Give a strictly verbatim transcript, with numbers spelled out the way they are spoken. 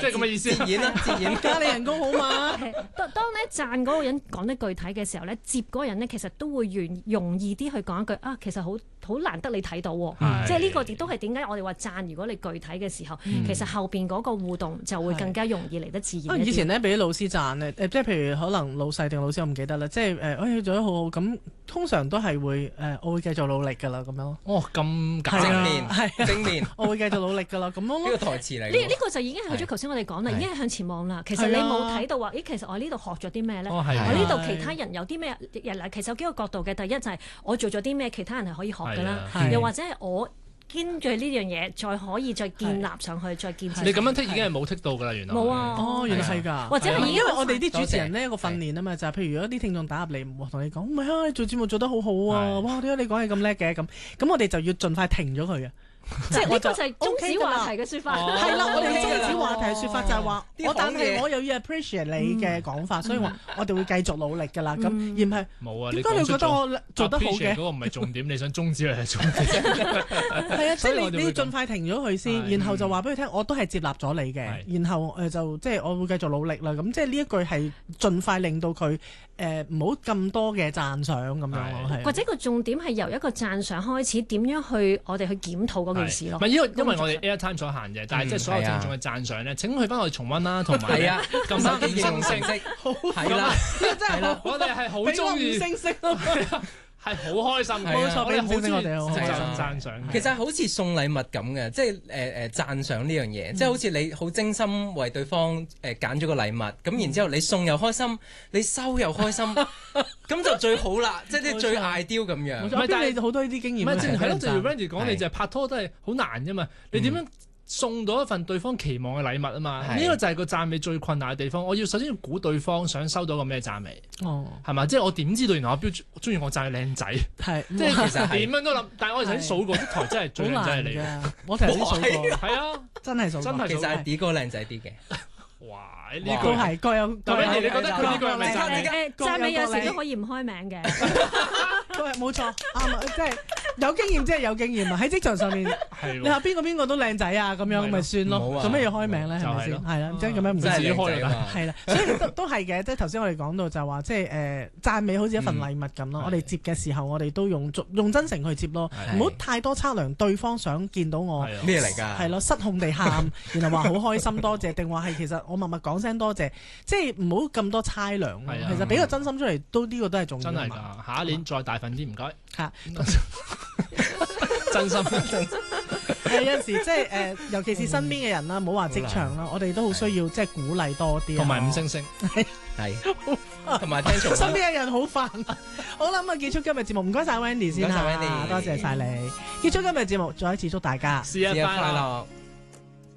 即係咁嘅意思。 自演啦，自演加你人工好嘛？ 當當咧讚嗰個人講得具體嘅時候咧，接嗰個人咧其實都會容容易啲去講一句啊，其實好好難得你睇到喎，即係呢個亦都係點解我哋話讚，如果你具體嘅時候， 嗯、 其實後邊嗰個互動就會更加容易嚟得自然一啲。 以前咧俾啲老師讚咧，誒即係譬如可能老細定老師我唔記得啦，即係誒誒做得好好咁，通常都係會誒、呃、我會繼續努力㗎啦咁樣。 哦，咁正面係正面， 我會繼續努力㗎啦咁咯。 呢個台詞嚟。 呢呢、呢個就已經係去咗頭先我哋講啦，已經係向前望啦。其實你冇睇到話，咦，其實我呢度學咗啲咩咧？ 哦、 我呢度其他人有啲咩？嗱，其實有幾個角度嘅。第一就係我做咗啲咩，其他人係可以學㗎啦。又或者係我跟住呢樣嘢，再可以再建立上去，再建設。 你咁樣剔已經係冇剔到㗎啦，原來。 冇啊！ 哦，原來係㗎。 或者係因為我哋啲主持人呢個訓練啊嘛，就係譬如如果啲聽眾打入嚟，我同你講，唔係啊，你做節目做得好好啊！哇，點解你講嘢咁叻嘅咁？咁我哋就要盡快停咗佢嘅。 即係呢個就係終止話題嘅説法。 係啦，我哋終止話題嘅説法就係話，我但係我又要 appreciate 你嘅講法，所以話我哋會繼續努力㗎啦。咁而唔係冇啊？ 點解你覺得我做得好嘅？ 嗰個唔係重點，你想終止佢係重點。 係啊，即係你你要盡快停咗佢先，然後就話俾佢聽，我都係接納咗你嘅，然後誒就即係我會繼續努力啦。咁即係呢一句係盡快令到佢誒唔好咁多嘅讚賞咁樣咯， 或者個重點係由一個讚賞開始，點樣去我哋去檢討嗰件事咯。 唔係因為因為我哋 Airtime 所限嘅，但係即係所有聽眾嘅讚賞咧，請去翻我哋重溫啦，同埋撳翻五星星，係啦， 真係我哋係好中意五星星咯。 係好開心， 冇錯，俾五星星我哋好開心讚賞。 其實好似送禮物咁嘅，即係誒誒讚賞呢樣嘢，即係好似你好精心為對方誒揀咗個禮物，咁然之後你送又開心，你收又開心，咁就最好啦，即係啲最 ideal 咁樣。 唔係，但係好多呢啲經驗。 唔係，正係咯，正如 Randy 講，你就係拍拖都係好難啫嘛，你點樣送到一份對方期望嘅禮物啊嘛？呢個就係個讚美最困難嘅地方。我要首先要估對方想收到個咩讚美，係嘛？即係我點知道原來我標中意我讚佢靚仔？係，即係其實點樣都諗。但係我哋頭先數過啲台真係最靚仔係你嘅， 我頭先數過， 係啊，真係數，真係其實係 D 哥靚仔啲嘅。 哇！呢個都係各有各有。 你覺得佢呢個係咪讚美？ 誒讚美有時都可以唔開名嘅。 都係冇錯，啱啊！即係有經驗，即係有經驗啊！喺職場上面，你話邊個邊個都靚仔啊，咁樣咪算咯。做咩要開名咧？係咪先？係啦，即係咁樣唔自己開啦。係啦，所以都都係嘅。即係頭先我哋講到就話，即係誒讚美好似一份禮物咁咯。我哋接嘅時候，我哋都用用真誠去接咯，唔好太多測量對方想見到我咩嚟㗎？ 係咯，失控地喊，然後話好開心多謝，定話係其實我默默講聲多謝，即係唔好咁多猜量。其實俾個真心出嚟，都呢個都係重要。 真係㗎，下一年再大份啲，唔該。 嚇， 真心真心。 係有陣時即係誒，尤其是身邊嘅人啦，唔好話職場啦，我哋都好需要即係鼓勵多啲。 同埋五星星， 係，同埋聽從。 身邊嘅人好煩。好啦，咁啊，結束今日節目，唔該晒 Wendy 先嚇，多謝晒你。結束今日節目，再一次祝大家生日快樂。